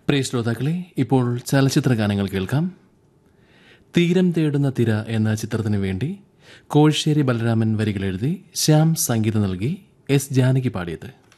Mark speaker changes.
Speaker 1: പ്രിയ ശ്രോതാക്കളെ, ഇപ്പോൾ ചലച്ചിത്ര ഗാനങ്ങൾ കേൾക്കാം. തീരം തേടുന്ന തിര എന്ന ചിത്രത്തിനു വേണ്ടി കോഴിശ്ശേരി ബലരാമൻ വരികളെഴുതി ശ്യാം സംഗീതം നൽകി എസ് ജാനകി പാടിയത്.